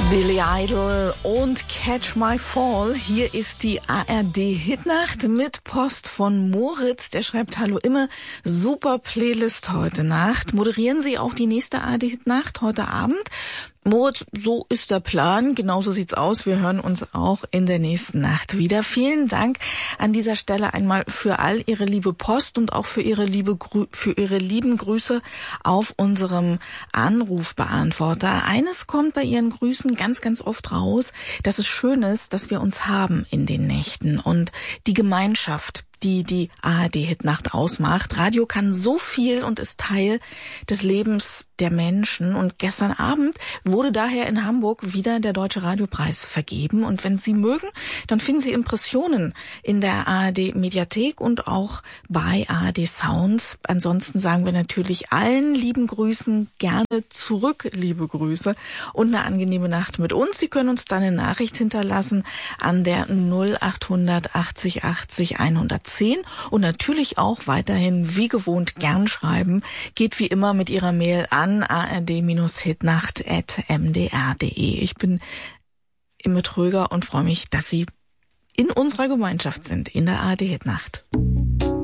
Billy Idol und Catch My Fall. Hier ist die ARD Hitnacht mit Post von Moritz. Der schreibt: Hallo Imme, super Playlist heute Nacht. Moderieren Sie auch die nächste ARD Hitnacht heute Abend? Moritz, so ist der Plan. Genauso sieht's aus. Wir hören uns auch in der nächsten Nacht wieder. Vielen Dank an dieser Stelle einmal für all Ihre liebe Post und auch für Ihre lieben Grüße auf unserem Anrufbeantworter. Eines kommt bei Ihren Grüßen ganz, ganz oft raus, dass es schön ist, dass wir uns haben in den Nächten und die Gemeinschaft, die ARD-Hitnacht ausmacht. Radio kann so viel und ist Teil des Lebens der Menschen. Und gestern Abend wurde daher in Hamburg wieder der Deutsche Radiopreis vergeben. Und wenn Sie mögen, dann finden Sie Impressionen in der ARD-Mediathek und auch bei ARD Sounds. Ansonsten sagen wir natürlich allen lieben Grüßen gerne zurück, liebe Grüße und eine angenehme Nacht mit uns. Sie können uns dann eine Nachricht hinterlassen an der 0800 80 80 110 und natürlich auch weiterhin wie gewohnt gern schreiben. Geht wie immer mit Ihrer Mail an ard-hitnacht@mdr.de. Ich bin Imme Tröger und freue mich, dass Sie in unserer Gemeinschaft sind, in der ARD Hitnacht.